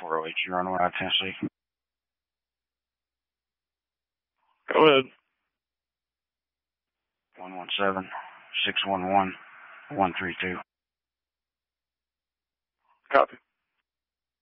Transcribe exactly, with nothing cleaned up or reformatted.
four oh eight, you're on the way, Tennessee. Go ahead. one one seven, six one one, one three two. Copy.